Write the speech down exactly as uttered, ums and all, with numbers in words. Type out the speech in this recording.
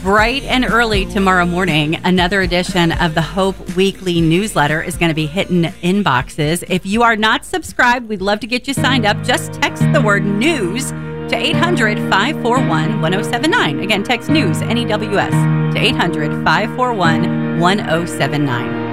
Bright and early tomorrow morning, another edition of the Hope Weekly newsletter is going to be hitting inboxes. If you are not subscribed, we'd love to get you signed up. Just text the word news to eight hundred, five four one, one oh seven nine. Again, text news, N E W S, to eight hundred, five four one, one oh seven nine.